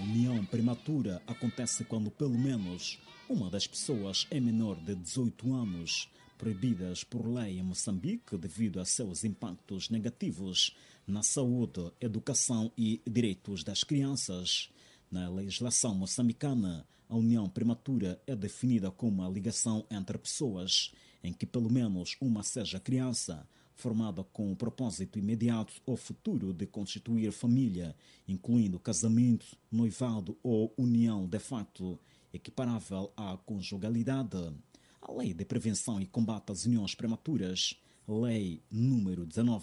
união prematura acontece quando pelo menos uma das pessoas é menor de 18 anos, proibidas por lei em Moçambique devido a seus impactos negativos na saúde, educação e direitos das crianças. Na legislação moçambicana, a união prematura é definida como a ligação entre pessoas em que pelo menos uma seja criança, formada com o propósito imediato ou futuro de constituir família, incluindo casamento, noivado ou união de facto, equiparável à conjugalidade. A Lei de Prevenção e Combate às Uniões Prematuras, Lei número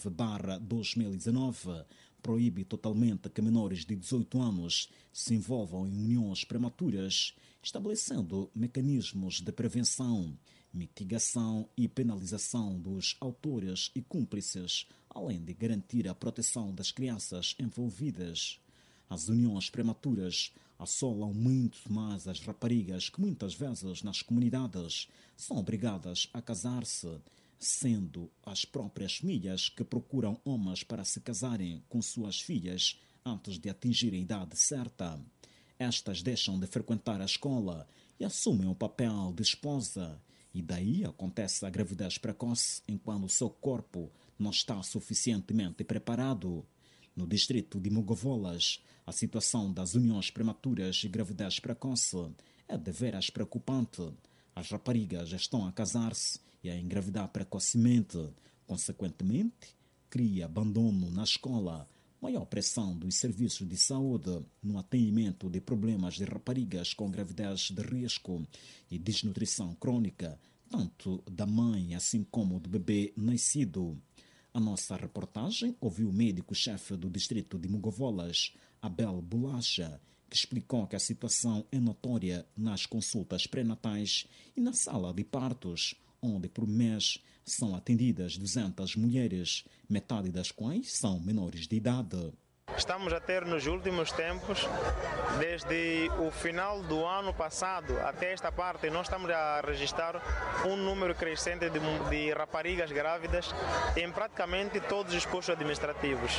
19/2019, proíbe totalmente que menores de 18 anos se envolvam em uniões prematuras, estabelecendo mecanismos de prevenção, mitigação e penalização dos autores e cúmplices, além de garantir a proteção das crianças envolvidas. As uniões prematuras assolam muito mais as raparigas que muitas vezes nas comunidades são obrigadas a casar-se, sendo as próprias famílias que procuram homens para se casarem com suas filhas antes de atingirem a idade certa. Estas deixam de frequentar a escola e assumem o papel de esposa, e daí acontece a gravidez precoce enquanto o seu corpo não está suficientemente preparado. No distrito de Mogovolas, a situação das uniões prematuras e gravidez precoce é de veras preocupante. As raparigas estão a casar-se e a engravidar precocemente. Consequentemente, cria abandono na escola, maior pressão dos serviços de saúde no atendimento de problemas de raparigas com gravidez de risco e desnutrição crônica, tanto da mãe assim como do bebê nascido. A nossa reportagem ouviu o médico-chefe do distrito de Mogovolas, Abel Bolacha, que explicou que a situação é notória nas consultas pré-natais e na sala de partos, onde por mês são atendidas 200 mulheres, metade das quais são menores de idade. Estamos a ter nos últimos tempos, desde o final do ano passado até esta parte, nós estamos a registrar um número crescente de raparigas grávidas em praticamente todos os postos administrativos.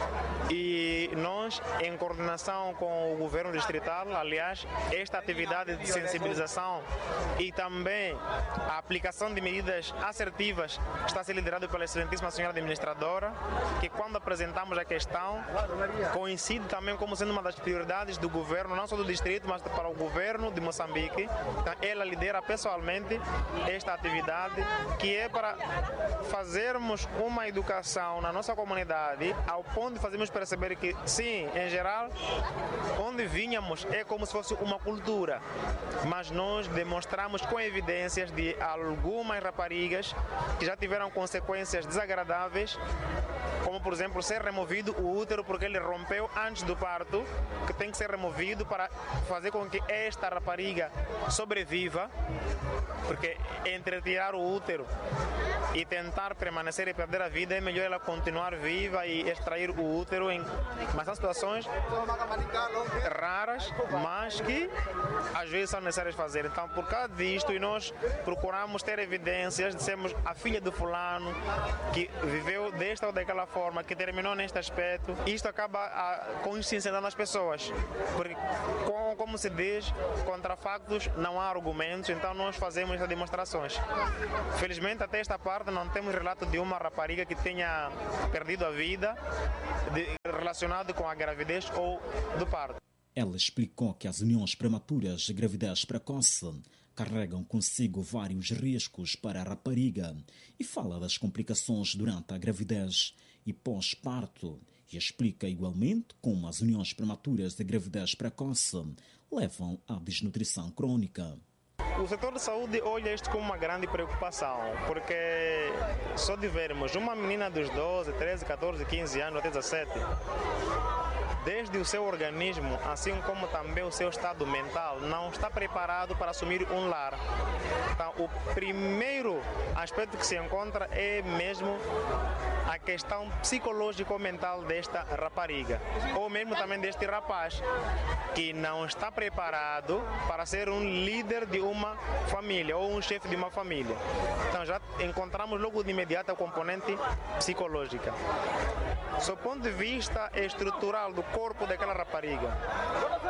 E nós, em coordenação com o governo distrital, aliás, esta atividade de sensibilização e também a aplicação de medidas assertivas está a ser liderada pela excelentíssima senhora administradora, que quando apresentamos a questão, coincide também como sendo uma das prioridades do governo, não só do distrito, mas para o governo de Moçambique. Então, ela lidera pessoalmente esta atividade, que é para fazermos uma educação na nossa comunidade, ao ponto de fazermos perceber que, sim, em geral, onde vinhamos é como se fosse uma cultura, mas nós demonstramos com evidências de algumas raparigas que já tiveram consequências desagradáveis, como por exemplo ser removido o útero porque ele rompeu antes do parto, que tem que ser removido para fazer com que esta rapariga sobreviva, porque entre tirar o útero e tentar permanecer e perder a vida é melhor ela continuar viva e extrair o útero, mas são situações raras, mas que às vezes são necessárias fazer. Então, por causa disto, e nós procuramos ter evidências, dissemos a filha do fulano que viveu desta ou daquela forma, que terminou neste aspecto. Isto acaba conscienciando as pessoas, porque como se diz, contra factos não há argumentos, então nós fazemos essas demonstrações. Felizmente, até esta parte não temos relato de uma rapariga que tenha perdido a vida relacionado com a gravidez ou do parto. Ela explicou que as uniões prematuras e gravidez precoce carregam consigo vários riscos para a rapariga e fala das complicações durante a gravidez e pós-parto, e explica igualmente como as uniões prematuras e gravidez precoce levam à desnutrição crônica. O setor de saúde olha isto como uma grande preocupação, porque só de vermos uma menina dos 12, 13, 14, 15 anos até 17, desde o seu organismo, assim como também o seu estado mental, não está preparado para assumir um lar. Então, o primeiro aspecto que se encontra é mesmo a questão psicológico-mental desta rapariga, ou mesmo também deste rapaz, que não está preparado para ser um líder de uma família ou um chefe de uma família. Então já encontramos logo de imediato a componente psicológica. Do ponto de vista estrutural do corpo daquela rapariga,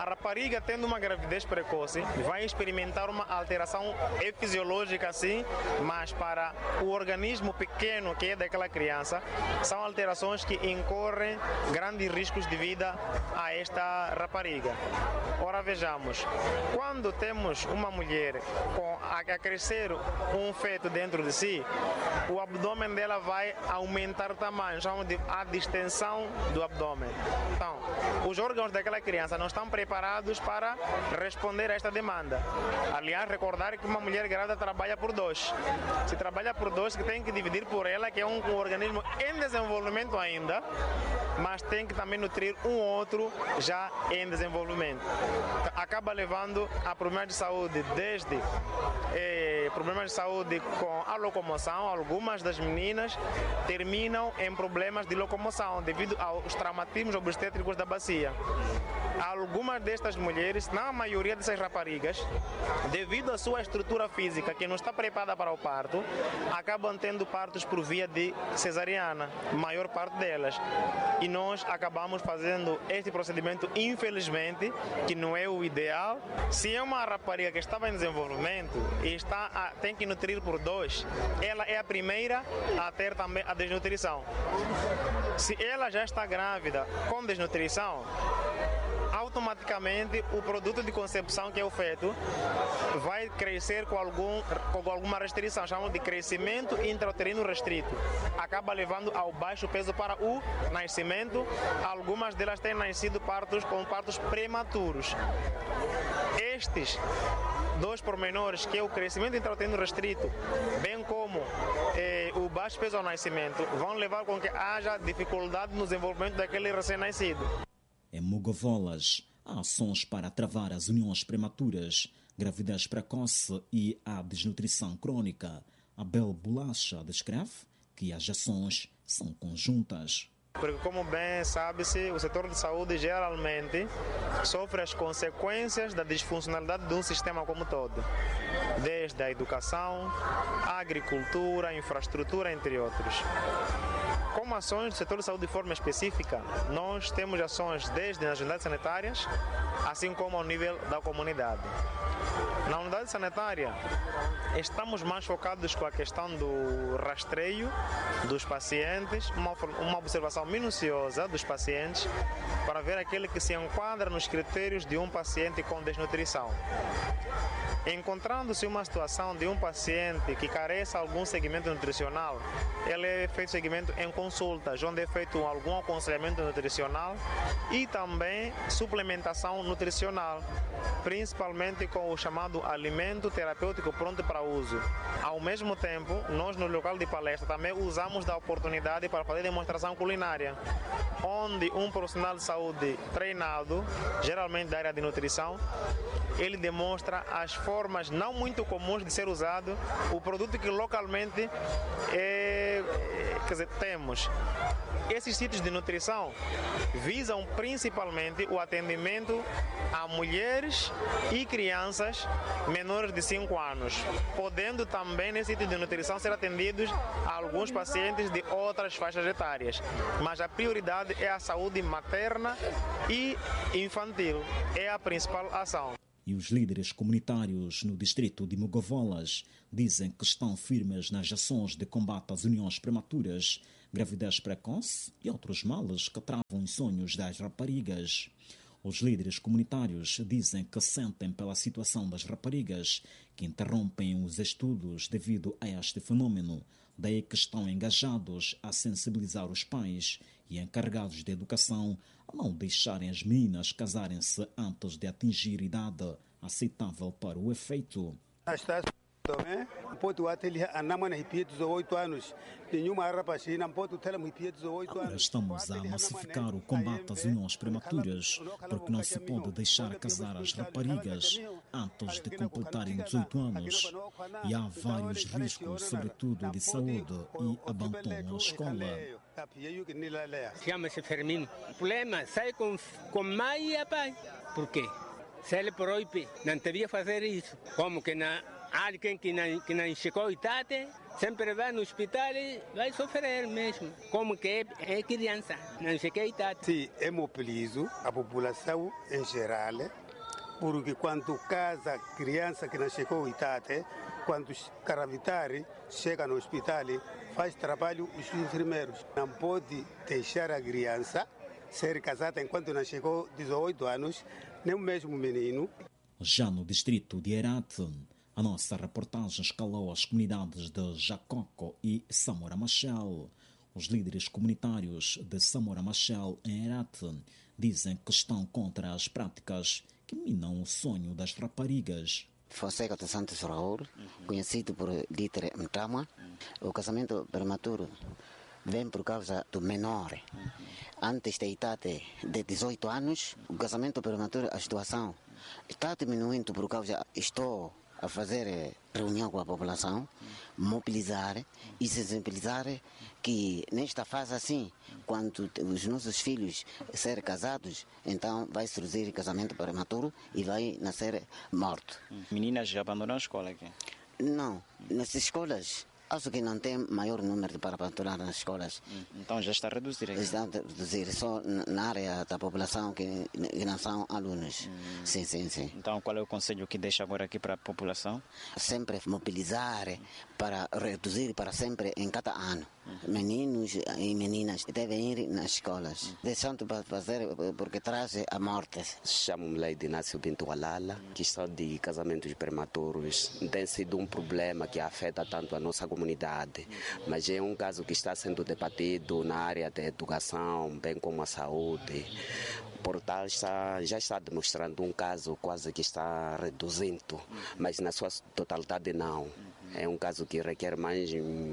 A rapariga, tendo uma gravidez precoce, vai experimentar uma alteração fisiológica, sim, mas para o organismo pequeno que é daquela criança, são alterações que incorrem grandes riscos de vida a esta rapariga. Ora, vejamos, quando temos uma mulher a crescer um feto dentro de si, o abdômen dela vai aumentar o tamanho, chamamos de a distensão do abdômen. Então, os órgãos daquela criança não estão preparados para responder a esta demanda. Aliás, recordar que uma mulher grávida trabalha por dois. Se trabalha por dois, que tem que dividir por ela, que é um organismo em desenvolvimento ainda, mas tem que também nutrir um outro já em desenvolvimento. Acaba levando a problemas de saúde, desde problemas de saúde com a locomoção. Algumas das meninas terminam em problemas de locomoção devido aos traumatismos obstétricos da bacia. Algumas destas mulheres, na maioria dessas raparigas, devido à sua estrutura física que não está preparada para o parto, acabam tendo partos por via de cesariana, maior parte delas. E nós acabamos fazendo este procedimento, infelizmente, que não é o ideal. Se é uma rapariga que estava em desenvolvimento e tem que nutrir por dois, ela é a primeira a ter também a desnutrição. Se ela já está grávida com desnutrição, automaticamente o produto de concepção, que é o feto, vai crescer com alguma restrição, chamamos de crescimento intrauterino restrito. Acaba levando ao baixo peso para o nascimento. Algumas delas têm nascido com partos prematuros. Estes dois pormenores, que é o crescimento intrauterino restrito, bem como o baixo peso ao nascimento, vão levar com que haja dificuldade no desenvolvimento daquele recém-nascido. Em Mogovolas, há ações para travar as uniões prematuras, gravidez precoce e a desnutrição crônica. Abel Bolacha descreve que as ações são conjuntas. Porque, como bem sabe-se, o setor de saúde geralmente sofre as consequências da disfuncionalidade de um sistema como todo, desde a educação, a agricultura, a infraestrutura, entre outros. Como ações do setor de saúde de forma específica, nós temos ações desde as unidades sanitárias, assim como ao nível da comunidade. Na unidade sanitária, estamos mais focados com a questão do rastreio dos pacientes, uma observação minuciosa dos pacientes, para ver aquele que se enquadra nos critérios de um paciente com desnutrição. Encontrando-se uma situação de um paciente que careça algum segmento nutricional, ele é feito segmento em consultas, onde é feito algum aconselhamento nutricional e também suplementação nutricional, principalmente com o chamado alimento terapêutico pronto para uso. Ao mesmo tempo, nós no local de palestra também usamos da oportunidade para fazer demonstração culinária, onde um profissional de saúde treinado, geralmente da área de nutrição, ele demonstra as formas não muito comuns de ser usado o produto que localmente temos. Esses sítios de nutrição visam principalmente o atendimento a mulheres e crianças menores de 5 anos, podendo também nesse sítio de nutrição ser atendidos a alguns pacientes de outras faixas etárias. Mas a prioridade é a saúde materna e infantil, é a principal ação. E os líderes comunitários no distrito de Mogovolas dizem que estão firmes nas ações de combate às uniões prematuras, gravidez precoce e outros males que travam os sonhos das raparigas. Os líderes comunitários dizem que sentem pela situação das raparigas que interrompem os estudos devido a este fenômeno, daí que estão engajados a sensibilizar os pais e encarregados de educação a não deixarem as meninas casarem-se antes de atingir idade aceitável para o efeito. Agora estamos a massificar o combate às uniões prematuras, porque não se pode deixar casar as raparigas antes de completarem 18 anos. E há vários riscos, sobretudo de saúde e abandono à escola. Chama-se Fermino. O problema sai com mãe e pai. Por quê? Se ele proíbe, não devia fazer isso. Como que Alguém que não chegou a idade, sempre vai no hospital e vai sofrer mesmo, como que é criança, não chegou a idade. Sim, eu mobilizo a população em geral, porque quando casa criança que não chegou a idade, quando os caravitares chegam no hospital, faz trabalho os enfermeiros. Não pode deixar a criança ser casada enquanto não chegou 18 anos, nem o mesmo menino. Já no distrito de Herat, a nossa reportagem escalou as comunidades de Jacoco e Samora Machel. Os líderes comunitários de Samora Machel em Herat dizem que estão contra as práticas que minam o sonho das raparigas. Fonseca de Santos Raul, conhecido por Dieter Mtama, o casamento prematuro vem por causa do menor. Antes da idade de 18 anos, o casamento prematuro, a situação está diminuindo por causa, estou a fazer reunião com a população, mobilizar e sensibilizar que nesta fase assim, quando os nossos filhos serem casados, então vai surgir casamento prematuro e vai nascer morto. Meninas já abandonaram a escola aqui? Não, nessas escolas acho que não tem maior número para patrulhar nas escolas. Então já está a reduzir aqui? Está a reduzir só na área da população que não são alunos. Sim. Então qual é o conselho que deixa agora aqui para a população? Sempre mobilizar para reduzir para sempre em cada ano. Meninos e meninas devem ir nas escolas. Deixando para fazer porque traz a morte. Chamo-me Leide Inácio Pinto Alala. A questão de casamentos prematuros tem sido um problema que afeta tanto a nossa comunidade, mas é um caso que está sendo debatido na área da educação, bem como a saúde. O portal já está demonstrando um caso quase que está reduzindo, mas na sua totalidade não. É um caso que requer mais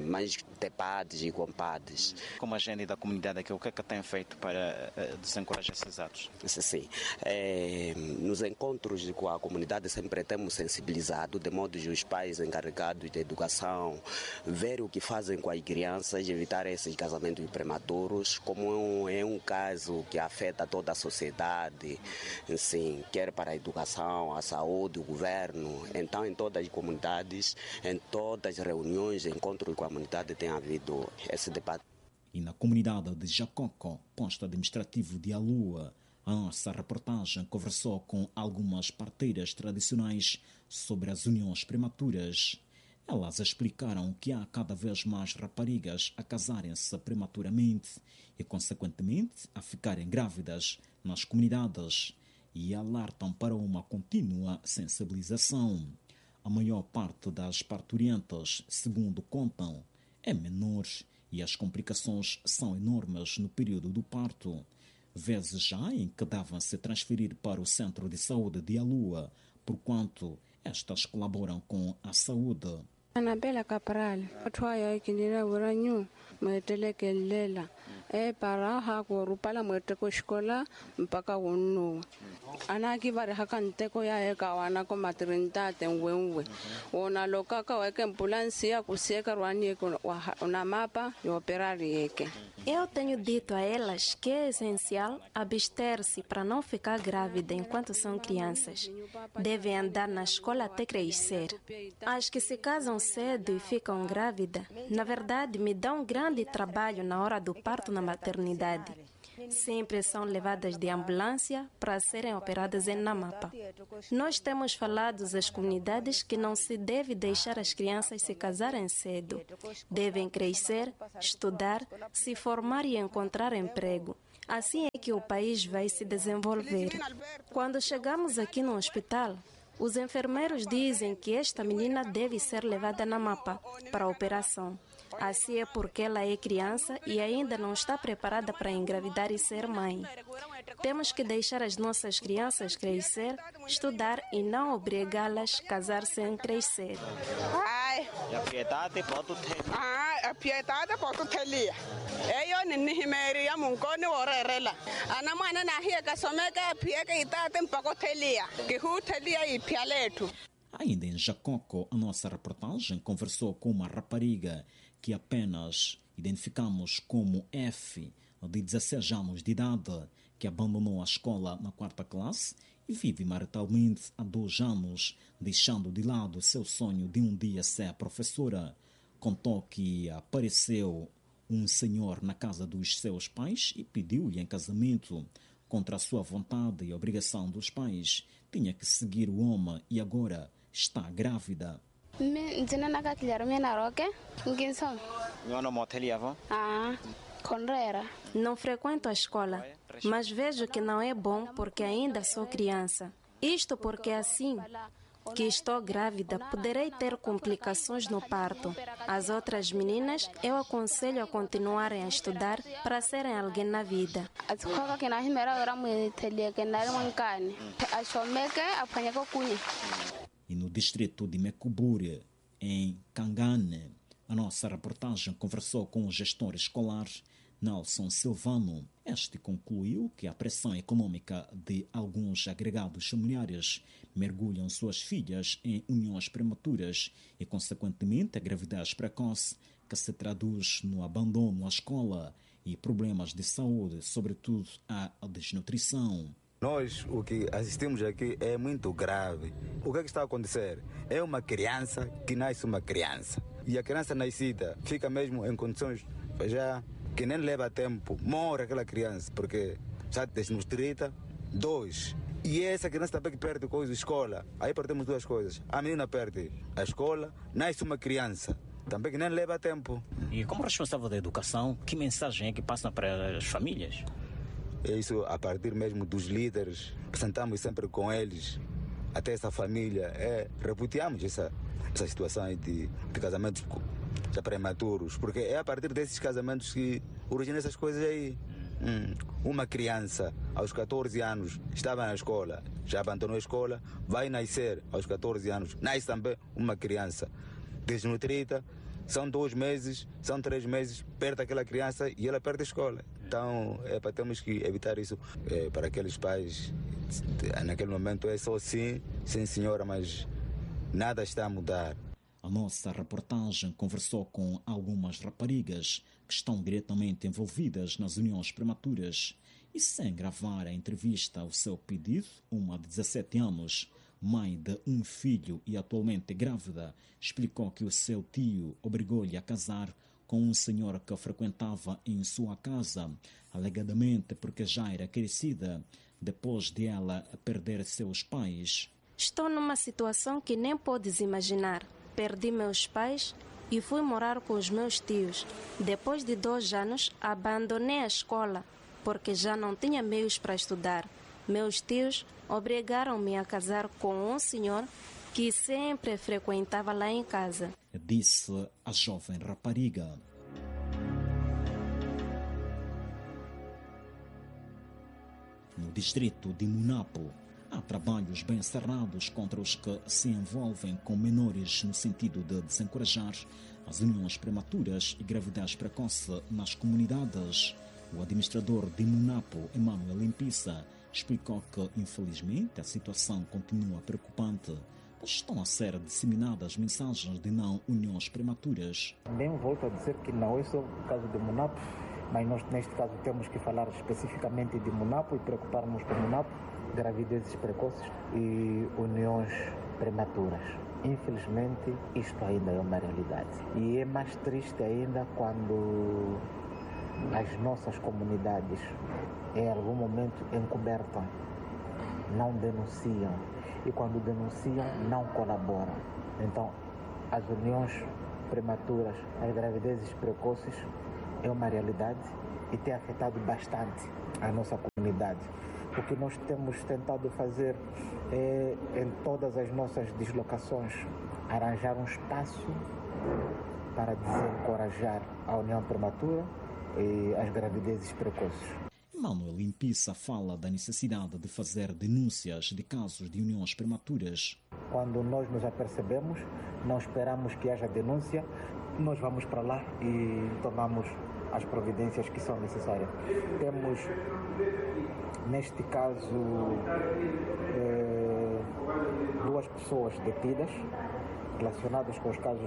debates e compadres. Como agente da comunidade aqui, o que é que tem feito para desencorajar esses atos? Sim. Nos encontros com a comunidade sempre temos sensibilizado, de modo que os pais encarregados de educação ver o que fazem com as crianças, evitar esses casamentos prematuros, como é um caso que afeta toda a sociedade, sim, quer para a educação, a saúde, o governo. Então, em todas as comunidades, em todas as reuniões, encontros com a comunidade tem havido esse debate. E na comunidade de Jacoco, posto administrativo de Alua, a nossa reportagem conversou com algumas parteiras tradicionais sobre as uniões prematuras. Elas explicaram que há cada vez mais raparigas a casarem-se prematuramente e, consequentemente, a ficarem grávidas nas comunidades e alertam para uma contínua sensibilização. A maior parte das parturientas, segundo contam, é menor e as complicações são enormes no período do parto, vezes já em que devem se transferir para o centro de saúde de Alua, porquanto estas colaboram com a saúde. Anabela Capral, atwaya ikinira uranyu, metelekelela. Para hago rupala mwete ko escola mpaka wonno. Ana kibare hakanteko ya ekawana ko maternidade ngwenwe. Ona lokaka weke ambulância kusieka rwani na mapa e operari yeke. Eu tenho dito a elas que é essencial abster-se para não ficar grávida enquanto são crianças. Devem andar na escola até crescer. As que se casam cedo e ficam grávidas, na verdade, me dão um grande trabalho na hora do parto na maternidade. Sempre são levadas de ambulância para serem operadas em Namapa. Nós temos falado às comunidades que não se deve deixar as crianças se casarem cedo. Devem crescer, estudar, se formar e encontrar emprego. Assim é que o país vai se desenvolver. Quando chegamos aqui no hospital, os enfermeiros dizem que esta menina deve ser levada na Namapa para a operação. Assim é porque ela é criança e ainda não está preparada para engravidar e ser mãe. Temos que deixar as nossas crianças crescer, estudar e não obrigá-las a casar sem crescer. A piedade pode ter. A piedade pode ter. Eu nem me amo com o orelha. A namana na ria que somega piega e tá tem pouco telia. Que hu telia e pialeto. Ainda em Jacoco, a nossa reportagem conversou com uma rapariga que apenas identificamos como F, de 16 anos de idade, que abandonou a escola na 4ª classe e vive maritalmente há 2 anos, deixando de lado seu sonho de um dia ser professora. Contou que apareceu um senhor na casa dos seus pais e pediu-lhe em casamento. Contra a sua vontade e obrigação dos pais, tinha que seguir o homem e agora está grávida. Não frequento a escola, mas vejo que não é bom porque ainda sou criança. Isto porque assim que estou grávida, poderei ter complicações no parto. As outras meninas, eu aconselho a continuarem a estudar para serem alguém na vida. E no distrito de Mecuburi, em Kangane, a nossa reportagem conversou com o gestor escolar Nelson Silvano. Este concluiu que a pressão econômica de alguns agregados familiares mergulham suas filhas em uniões prematuras e, consequentemente, a gravidez precoce, que se traduz no abandono à escola e problemas de saúde, sobretudo a desnutrição. Nós, o que assistimos aqui é muito grave. O que é que está a acontecer? É uma criança que nasce uma criança. E a criança nascida fica mesmo em condições já que nem leva tempo. Morre aquela criança porque está desnutrida. 2. E essa criança também que perde coisa, escola. Aí perdemos 2 coisas. A menina perde a escola, nasce uma criança também que nem leva tempo. E como responsável da educação, que mensagem é que passa para as famílias? É isso a partir mesmo dos líderes. Sentamos sempre com eles, até essa família. Repudiamos essa situação aí de casamentos já prematuros, porque é a partir desses casamentos que originam essas coisas aí. Uma criança aos 14 anos estava na escola, já abandonou a escola, vai nascer aos 14 anos, nasce também uma criança desnutrida, são 2 meses, são 3 meses, perde aquela criança e ela perde a escola. Então, temos que evitar isso para aqueles pais. Naquele momento é só sim senhora, mas nada está a mudar. A nossa reportagem conversou com algumas raparigas que estão diretamente envolvidas nas uniões prematuras e, sem gravar a entrevista ao seu pedido, uma de 17 anos, mãe de um filho e atualmente grávida, explicou que o seu tio obrigou-lhe a casar com um senhor que frequentava em sua casa, alegadamente porque já era crescida, depois de ela perder seus pais. Estou numa situação que nem podes imaginar. Perdi meus pais e fui morar com os meus tios. Depois de 2 anos, abandonei a escola, porque já não tinha meios para estudar. Meus tios obrigaram-me a casar com um senhor que sempre frequentava lá em casa, disse a jovem rapariga. No distrito de Munapo, há trabalhos bem cerrados contra os que se envolvem com menores no sentido de desencorajar as uniões prematuras e gravidez precoce nas comunidades. O administrador de Munapo, Emmanuel Limpissa, explicou que, infelizmente, a situação continua preocupante. Estão a ser disseminadas mensagens de não uniões prematuras. Também volto a dizer que não é só o caso de Munapo, mas nós neste caso temos que falar especificamente de Munapo e preocupar-nos com Munapo, gravidezes precoces e uniões prematuras. Infelizmente, isto ainda é uma realidade. E é mais triste ainda quando as nossas comunidades, em algum momento, encobertam, não denunciam. E quando denunciam, não colaboram. Então, as uniões prematuras, as gravidezes precoces, é uma realidade e tem afetado bastante a nossa comunidade. O que nós temos tentado fazer é, em todas as nossas deslocações, arranjar um espaço para desencorajar a união prematura e as gravidezes precoces. Emmanuel Limpissa fala da necessidade de fazer denúncias de casos de uniões prematuras. Quando nós nos apercebemos, não esperamos que haja denúncia, nós vamos para lá e tomamos as providências que são necessárias. Temos, neste caso, 2 pessoas detidas relacionadas com os casos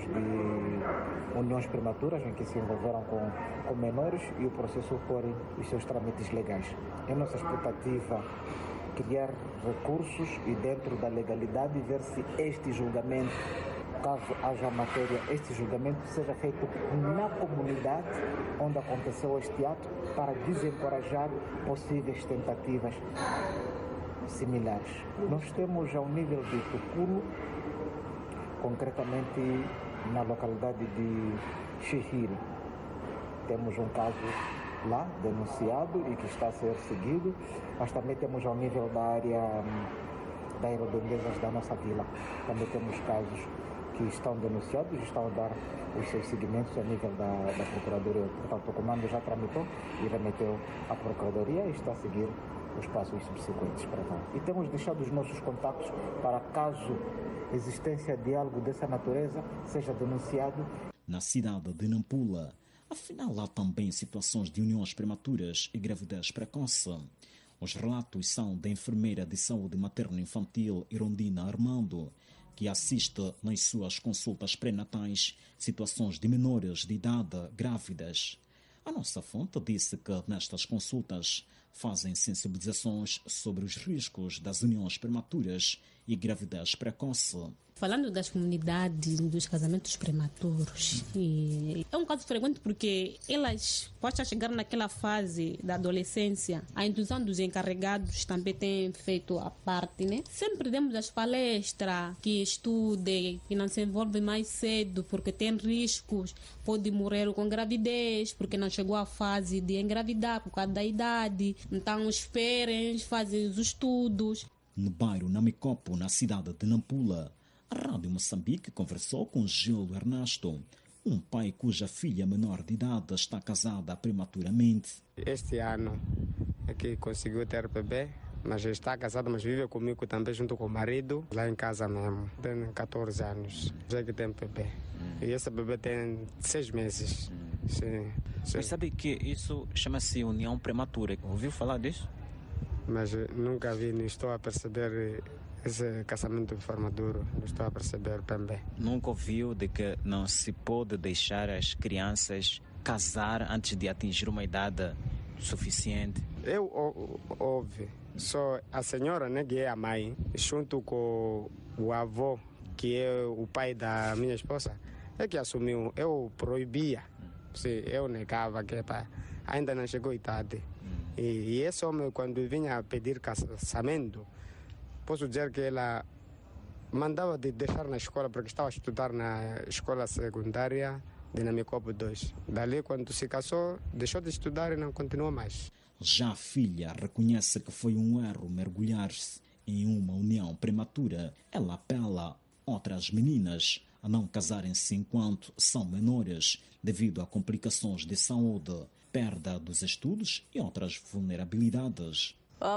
de uniões prematuras em que se envolveram com menores e o processo por os seus trâmites legais. É nossa expectativa criar recursos e dentro da legalidade ver se este julgamento, caso haja matéria, este julgamento seja feito na comunidade onde aconteceu este ato para desencorajar possíveis tentativas similares. Nós temos ao nível de Tuculo, concretamente na localidade de Xihiri, temos um caso lá denunciado e que está a ser seguido, mas também temos ao nível da área da Aerodendezas da nossa vila, também temos casos que estão denunciados e estão a dar os seus seguimentos a nível da Procuradoria. Portanto, o comando já tramitou e remeteu à Procuradoria e está a seguir os passos subsequentes para cá. E temos deixado os nossos contatos para caso existência de algo dessa natureza seja denunciado. Na cidade de Nampula, afinal há também situações de uniões prematuras e gravidez precoce. Os relatos são da enfermeira de saúde materno-infantil Irondina Armando, que assiste nas suas consultas pré-natais situações de menores de idade grávidas. A nossa fonte disse que nestas consultas fazem sensibilizações sobre os riscos das uniões prematuras e gravidez precoce. Falando das comunidades dos casamentos prematuros, é um caso frequente porque elas, após chegar naquela fase da adolescência, a indução dos encarregados também tem feito a parte, né? Sempre demos as palestras que estudem, que não se envolvem mais cedo porque tem riscos, pode morrer com gravidez porque não chegou à fase de engravidar por causa da idade. Então esperem, fazem os estudos. No bairro Namicopo, na cidade de Nampula, a Rádio Moçambique conversou com Gil Ernesto, um pai cuja filha menor de idade está casada prematuramente. Este ano é que conseguiu ter bebê, mas está casada, mas vive comigo também junto com o marido, lá em casa mesmo. Tem 14 anos, já que tem bebê. E esse bebê tem 6 meses. Sim. Mas sabe que isso chama-se união prematura? Ouviu falar disso? Mas nunca vi, não estou a perceber esse casamento formaduro, não estou a perceber também. Nunca ouviu de que não se pode deixar as crianças casar antes de atingir uma idade suficiente? Eu ouvi, só a senhora, né, que é a mãe, junto com o avô, que é o pai da minha esposa, é que assumiu, eu proibia, eu negava que ainda não chegou a idade. E esse homem, quando vinha pedir casamento, posso dizer que ela mandava de deixar na escola, porque estava a estudar na escola secundária de Namicopo 2. Dali, quando se casou, deixou de estudar e não continuou mais. Já a filha reconhece que foi um erro mergulhar-se em uma união prematura. Ela apela outras meninas a não casarem-se enquanto são menores, devido a complicações de saúde, perda dos estudos e outras vulnerabilidades.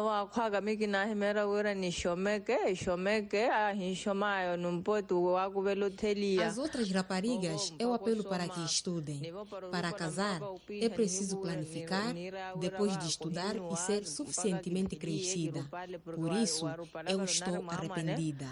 As outras raparigas, eu apelo para que estudem. Para casar, é preciso planificar, depois de estudar e ser suficientemente crescida. Por isso, eu estou arrependida.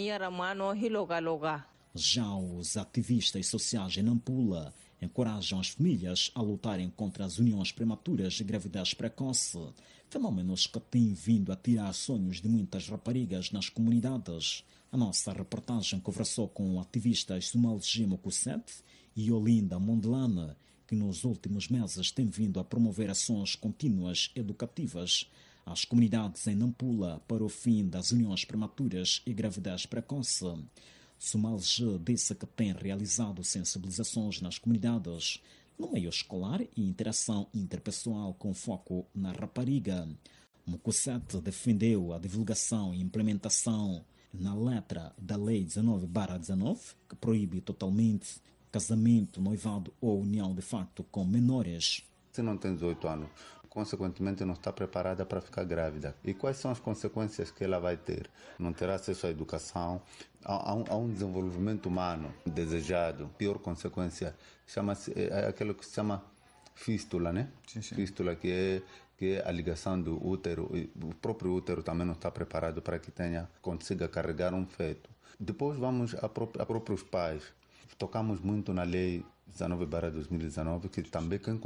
Já os ativistas sociais em Nampula encorajam as famílias a lutarem contra as uniões prematuras e gravidez precoce, fenômenos que têm vindo a tirar sonhos de muitas raparigas nas comunidades. A nossa reportagem conversou com ativistas Sumalgimo Kuset e Olinda Mondelana, que nos últimos meses têm vindo a promover ações contínuas educativas às comunidades em Nampula para o fim das uniões prematuras e gravidez precoce. Sumalge disse que tem realizado sensibilizações nas comunidades, no meio escolar e interação interpessoal com foco na rapariga. Mukuset defendeu a divulgação e implementação na letra da Lei 19/19, que proíbe totalmente casamento, noivado ou união de facto com menores. Se não tem 18 anos, consequentemente não está preparada para ficar grávida. E quais são as consequências que ela vai ter? Não terá acesso à educação, a um desenvolvimento humano desejado. Pior consequência chama-se aquilo que se chama fístula, né? Sim. Fístula, que é a ligação do útero. O próprio útero também não está preparado para que consiga carregar um feto. Depois vamos a próprios pais. Tocamos muito na lei 19/2019, que também quem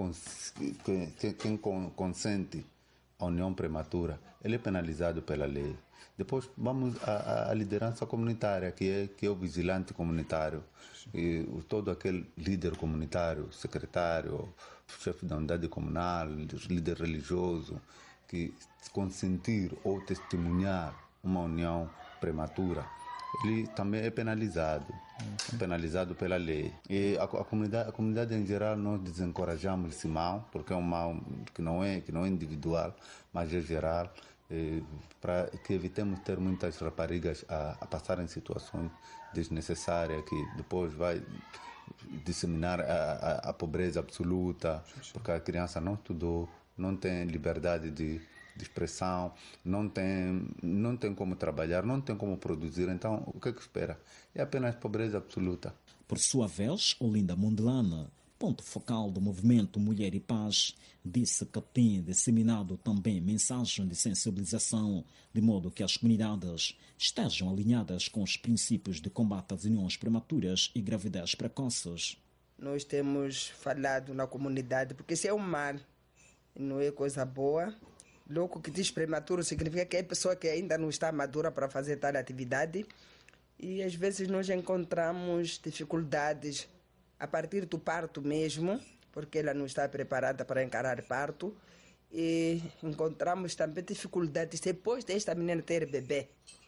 consente a união prematura, ele é penalizado pela lei. Depois vamos à liderança comunitária, que é o vigilante comunitário. E todo aquele líder comunitário, secretário, chefe da unidade comunal, líder religioso, que consentir ou testemunhar uma união prematura, ele também é penalizado pela lei. E a comunidade em geral, nós desencorajamos esse mal, porque é um mal que não é individual, mas é geral, para que evitemos ter muitas raparigas a passarem situações desnecessárias, que depois vai disseminar a pobreza absoluta, porque a criança não estudou, não tem liberdade de expressão, não tem como trabalhar, não tem como produzir. Então, o que é que espera? É apenas pobreza absoluta. Por sua vez, Olinda Mondelana, ponto focal do movimento Mulher e Paz, disse que tem disseminado também mensagens de sensibilização, de modo que as comunidades estejam alinhadas com os princípios de combate às uniões prematuras e gravidez precoces. Nós temos falado na comunidade, porque isso é um mal, não é coisa boa. Logo que diz prematuro significa que é pessoa que ainda não está madura para fazer tal atividade, e às vezes nós encontramos dificuldades a partir do parto mesmo, porque ela não está preparada para encarar parto, e encontramos também dificuldades depois desta menina ter bebê.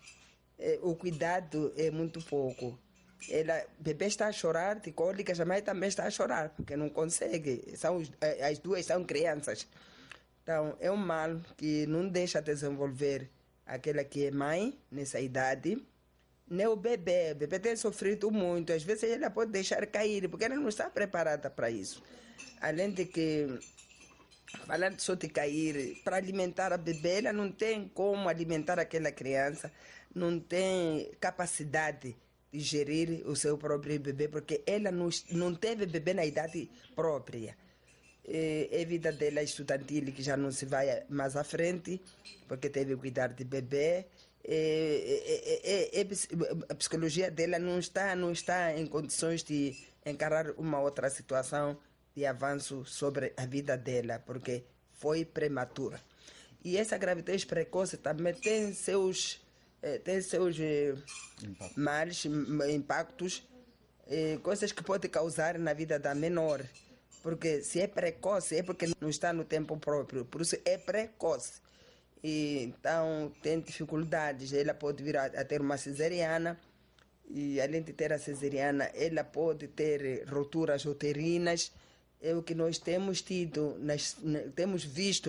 O cuidado é muito pouco. Bebê está a chorar de cólicas, a mãe também está a chorar, porque não consegue. As duas são crianças. Então, é um mal que não deixa desenvolver aquela que é mãe nessa idade. Nem o bebê tem sofrido muito. Às vezes ela pode deixar cair, porque ela não está preparada para isso. Além de que, falando só de cair, para alimentar a bebê, ela não tem como alimentar aquela criança, não tem capacidade de gerir o seu próprio bebê, porque ela não teve bebê na idade própria. É a vida dela estudantil que já não se vai mais à frente, porque teve que cuidar de bebê. A psicologia dela não está em condições de encarar uma outra situação de avanço sobre a vida dela, porque foi prematura. E essa gravidez precoce também tem seus males, impactos, coisas que podem causar na vida da menor. Porque se é precoce é porque não está no tempo próprio, por isso é precoce. E, então tem dificuldades, ela pode vir a ter uma cesariana, e além de ter a cesariana, ela pode ter rupturas uterinas. É o que nós temos tido, temos visto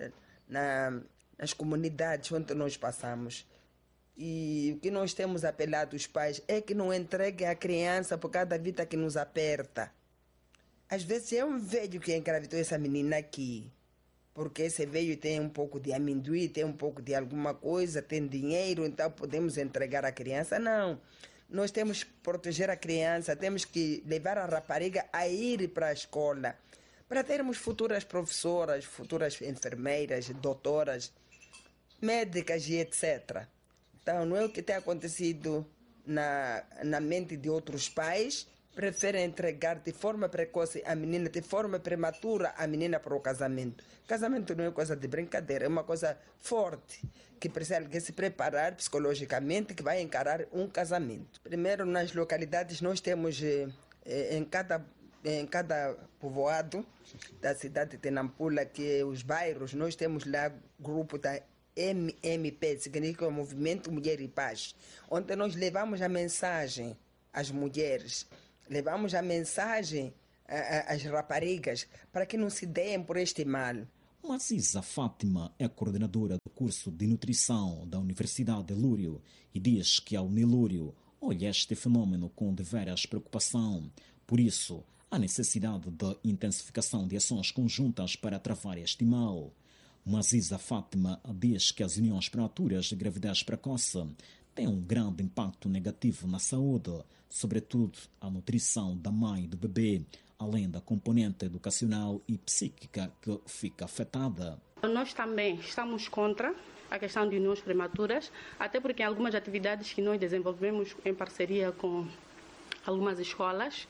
nas comunidades onde nós passamos. E o que nós temos apelado aos pais é que não entreguem a criança por cada vida que nos aperta. Às vezes é um velho que engravidou essa menina aqui, porque esse velho tem um pouco de amendoim, tem um pouco de alguma coisa, tem dinheiro, então podemos entregar a criança. Não, nós temos que proteger a criança, temos que levar a rapariga a ir para a escola, para termos futuras professoras, futuras enfermeiras, doutoras, médicas e etc. Então não é o que tem acontecido na mente de outros pais. Preferem entregar de forma precoce a menina, de forma prematura a menina para o casamento. Casamento não é coisa de brincadeira, é uma coisa forte, que precisa se preparar psicologicamente, que vai encarar um casamento. Primeiro, nas localidades, nós temos em cada povoado da cidade de Nampula, que é os bairros, nós temos lá grupo da MMP, significa o Movimento Mulher e Paz, onde nós levamos a mensagem às mulheres, levamos a mensagem às raparigas para que não se deem por este mal. Macisa Fátima é coordenadora do curso de nutrição da Universidade de Lúrio e diz que a Unilúrio olha este fenômeno com deveras preocupação. Por isso, há necessidade de intensificação de ações conjuntas para travar este mal. Macisa Fátima diz que as uniões prematuras de gravidez precoce tem um grande impacto negativo na saúde, sobretudo a nutrição da mãe e do bebê, além da componente educacional e psíquica que fica afetada. Nós também estamos contra a questão de uniões prematuras, até porque em algumas atividades que nós desenvolvemos em parceria com algumas escolas,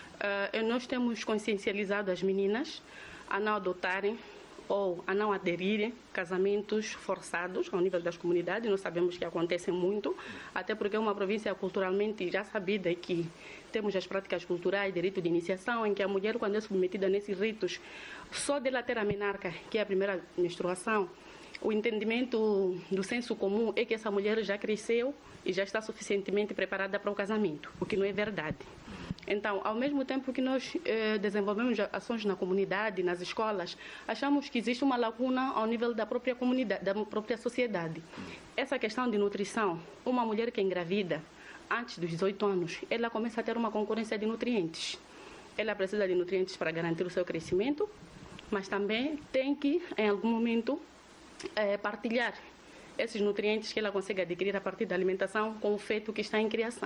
nós temos consciencializado as meninas a não adotarem ou a não aderirem casamentos forçados ao nível das comunidades. Nós sabemos que acontecem muito, até porque é uma província culturalmente já sabida que temos as práticas culturais de rito de iniciação, em que a mulher, quando é submetida nesses ritos, só dela ter a menarca, que é a primeira menstruação, o entendimento do senso comum é que essa mulher já cresceu e já está suficientemente preparada para o casamento, o que não é verdade. Então, ao mesmo tempo que nós desenvolvemos ações na comunidade, nas escolas, achamos que existe uma lacuna ao nível da própria comunidade, da própria sociedade. Essa questão de nutrição, uma mulher que engravida antes dos 18 anos, ela começa a ter uma concorrência de nutrientes. Ela precisa de nutrientes para garantir o seu crescimento, mas também tem que, em algum momento, partilhar esses nutrientes que ela consegue adquirir a partir da alimentação com o feto que está em criação.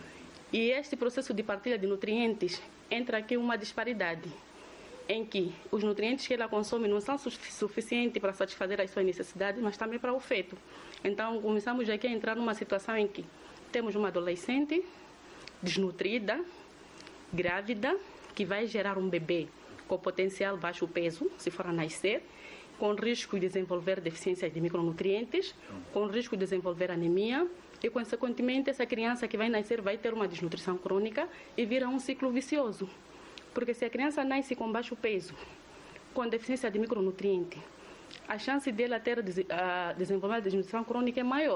E este processo de partilha de nutrientes entra aqui uma disparidade, em que os nutrientes que ela consome não são suficientes para satisfazer as suas necessidades, mas também para o feto. Então, começamos aqui a entrar numa situação em que temos uma adolescente desnutrida, grávida, que vai gerar um bebê com potencial baixo peso, se for a nascer, com risco de desenvolver deficiências de micronutrientes, com risco de desenvolver anemia, e, consequentemente, essa criança que vai nascer vai ter uma desnutrição crônica e vira um ciclo vicioso. Porque se a criança nasce com baixo peso, com deficiência de micronutriente, a chance dela ter desenvolver a desnutrição crônica é maior.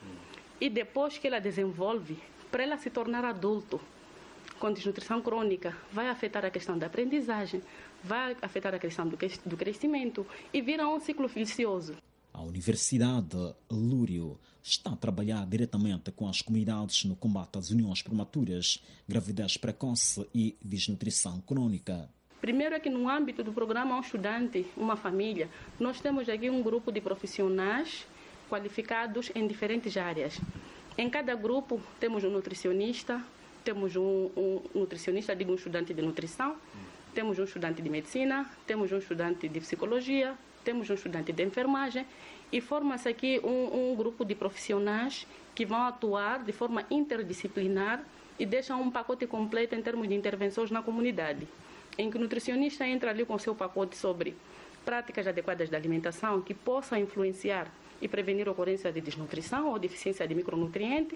E depois que ela desenvolve, para ela se tornar adulto com desnutrição crônica, vai afetar a questão da aprendizagem, vai afetar a questão do crescimento e vira um ciclo vicioso. A Universidade Lúrio está a trabalhar diretamente com as comunidades no combate às uniões prematuras, gravidez precoce e desnutrição crônica. Primeiro é que no âmbito do programa Um Estudante, Uma Família, nós temos aqui um grupo de profissionais qualificados em diferentes áreas. Em cada grupo temos um nutricionista, temos um nutricionista, digo um estudante de nutrição, temos um estudante de medicina, temos um estudante de psicologia, temos um estudante de enfermagem e forma-se aqui um grupo de profissionais que vão atuar de forma interdisciplinar e deixam um pacote completo em termos de intervenções na comunidade, em que o nutricionista entra ali com o seu pacote sobre práticas adequadas da alimentação que possam influenciar e prevenir a ocorrência de desnutrição ou deficiência de micronutriente.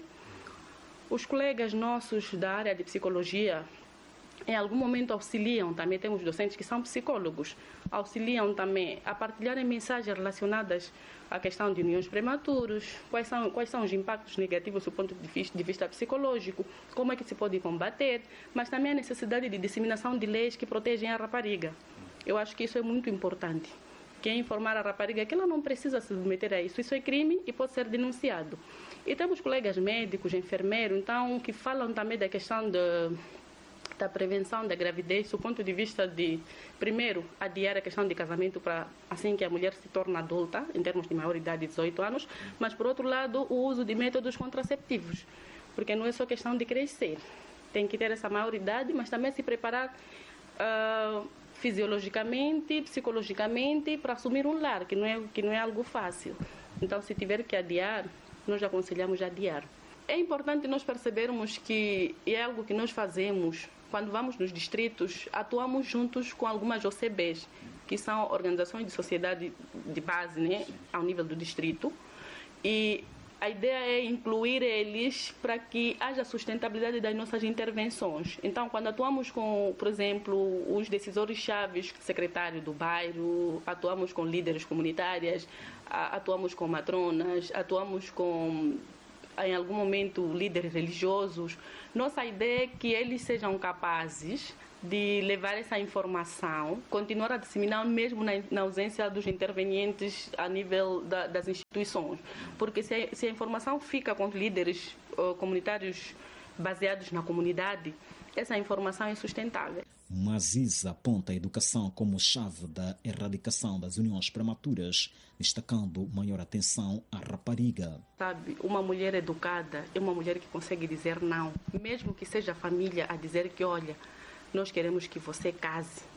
Os colegas nossos da área de psicologia em algum momento auxiliam, também temos docentes que são psicólogos, auxiliam também a partilharem mensagens relacionadas à questão de uniões prematuros, quais são os impactos negativos do ponto de vista psicológico, como é que se pode combater, mas também a necessidade de disseminação de leis que protegem a rapariga. Eu acho que isso é muito importante, que é informar a rapariga que ela não precisa se submeter a isso, isso é crime e pode ser denunciado. E temos colegas médicos, enfermeiros, então, que falam também da questão da prevenção da gravidez, do ponto de vista de, primeiro, adiar a questão de casamento para assim que a mulher se torna adulta, em termos de maioridade de 18 anos, mas, por outro lado, o uso de métodos contraceptivos, porque não é só questão de crescer, tem que ter essa maioridade, mas também se preparar fisiologicamente, psicologicamente, para assumir um lar, que não é algo fácil. Então, se tiver que adiar, nós aconselhamos a adiar. É importante nós percebermos que é algo que nós fazemos quando vamos nos distritos, atuamos juntos com algumas OCBs, que são organizações de sociedade de base, né, ao nível do distrito. E a ideia é incluir eles para que haja sustentabilidade das nossas intervenções. Então, quando atuamos com, por exemplo, os decisores-chaves, secretário do bairro, atuamos com líderes comunitárias, atuamos com matronas, atuamos com, em algum momento, líderes religiosos. Nossa ideia é que eles sejam capazes de levar essa informação, continuar a disseminar mesmo na ausência dos intervenientes a nível das instituições. Porque se a informação fica com os líderes comunitários baseados na comunidade, essa informação é sustentável. Maziza aponta a educação como chave da erradicação das uniões prematuras, destacando maior atenção à rapariga. Sabe, uma mulher educada é uma mulher que consegue dizer não, mesmo que seja a família a dizer que, olha, nós queremos que você case,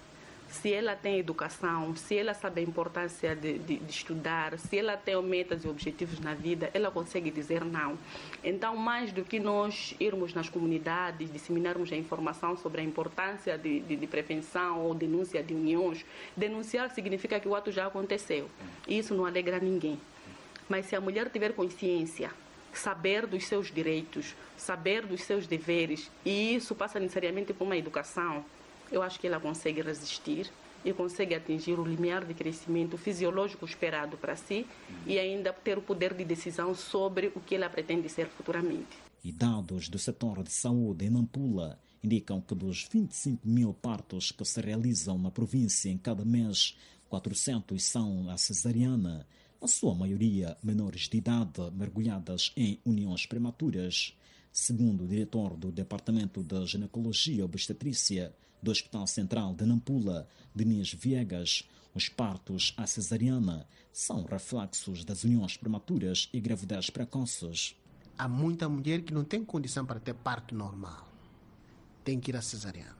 se ela tem educação, se ela sabe a importância de estudar, se ela tem metas e objetivos na vida, ela consegue dizer não. Então, mais do que nós irmos nas comunidades, disseminarmos a informação sobre a importância de prevenção ou denúncia de uniões, denunciar significa que o ato já aconteceu. E isso não alegra ninguém. Mas se a mulher tiver consciência, saber dos seus direitos, saber dos seus deveres, e isso passa necessariamente por uma educação, eu acho que ela consegue resistir e consegue atingir o limiar de crescimento fisiológico esperado para si e ainda ter o poder de decisão sobre o que ela pretende ser futuramente. E dados do setor de saúde em Nampula indicam que dos 25 mil partos que se realizam na província em cada mês, 400 são a cesariana, a sua maioria menores de idade mergulhadas em uniões prematuras. Segundo o diretor do Departamento de Ginecologia e Obstetrícia do Hospital Central de Nampula, Denis Viegas, os partos à cesariana são reflexos das uniões prematuras e gravidez precoces. Há muita mulher que não tem condição para ter parto normal. Tem que ir à cesariana.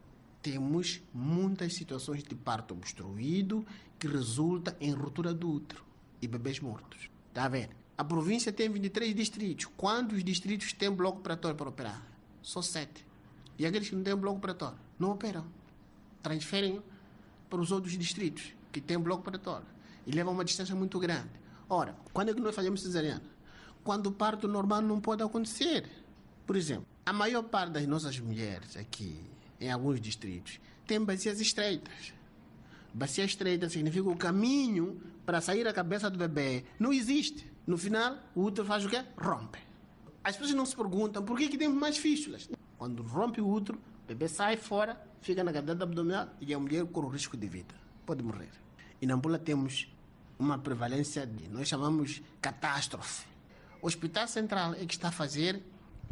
Temos muitas situações de parto obstruído que resulta em ruptura do útero e bebês mortos. Está a ver? A província tem 23 distritos. Quantos distritos têm bloco operatório para operar? Só 7. E aqueles que não têm bloco operatório não operam. Transferem para os outros distritos que têm bloco operatório e levam uma distância muito grande. Ora, quando é que nós fazemos cesariana? Quando o parto normal não pode acontecer. Por exemplo, a maior parte das nossas mulheres aqui, em alguns distritos, tem bacias estreitas. Bacia estreita significa o caminho para sair a cabeça do bebê não existe. No final, o útero faz o quê? Rompe. As pessoas não se perguntam por que temos mais fístulas. Quando rompe o útero, o bebê sai fora, fica na cavidade abdominal e a mulher corre o risco de vida. Pode morrer. E na Nampula temos uma prevalência de, nós chamamos catástrofe. O Hospital Central é que está a fazer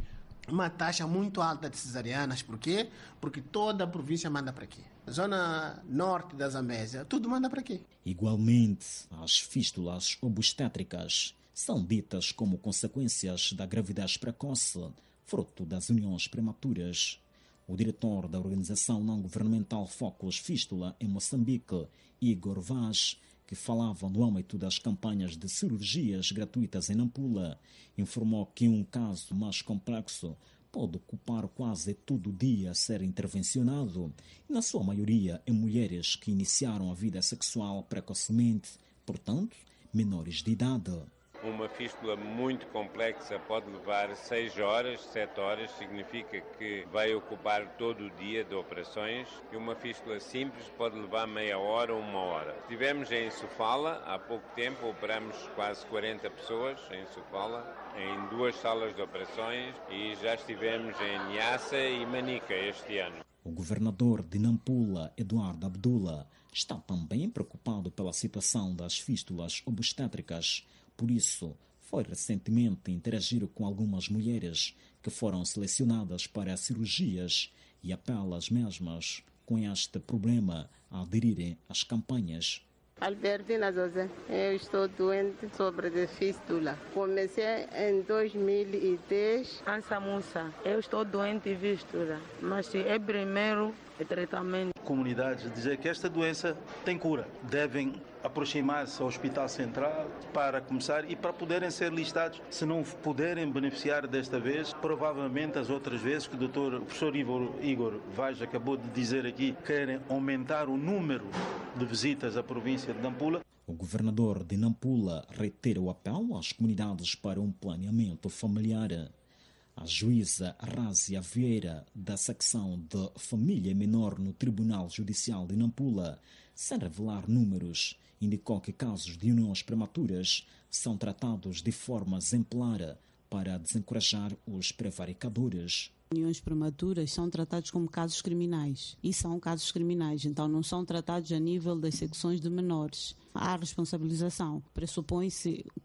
uma taxa muito alta de cesarianas. Por quê? Porque toda a província manda para aqui. A zona norte da Zambésia, tudo manda para aqui. Igualmente, as fístulas obstétricas são ditas como consequências da gravidez precoce, fruto das uniões prematuras. O diretor da organização não-governamental Focus Fístula em Moçambique, Igor Vaz, que falava no âmbito das campanhas de cirurgias gratuitas em Nampula, informou que um caso mais complexo pode ocupar quase todo o dia a ser intervencionado, e na sua maioria em mulheres que iniciaram a vida sexual precocemente, portanto, menores de idade. Uma fístula muito complexa pode levar 6 horas, 7 horas, significa que vai ocupar todo o dia de operações, e uma fístula simples pode levar meia hora ou 1 hora. Estivemos em Sofala, há pouco tempo, operamos quase 40 pessoas em Sofala, em 2 salas de operações, e já estivemos em Niassa e Manica este ano. O governador de Nampula, Eduardo Abdullah, está também preocupado pela situação das fístulas obstétricas. Por isso, foi recentemente interagir com algumas mulheres que foram selecionadas para cirurgias e apela às mesmas, com este problema, a aderirem às campanhas. Albertina José, eu estou doente sobre fístula. Comecei em 2010. Ansa Musa, eu estou doente de fístula, mas é primeiro tratamento. Comunidades dizer que esta doença tem cura. Devem aproximar-se ao Hospital Central para começar e para poderem ser listados. Se não puderem beneficiar desta vez, provavelmente as outras vezes que o professor Igor Vaz acabou de dizer aqui, querem aumentar o número de visitas à província de Nampula. O governador de Nampula reitera o apelo às comunidades para um planeamento familiar. A juíza Razia Vieira, da secção de Família Menor no Tribunal Judicial de Nampula, sem revelar números, indicou que casos de uniões prematuras são tratados de forma exemplar para desencorajar os prevaricadores. Uniões prematuras são tratados como casos criminais e são casos criminais, então não são tratados a nível das secções de menores. Há responsabilização. Pressupõe-se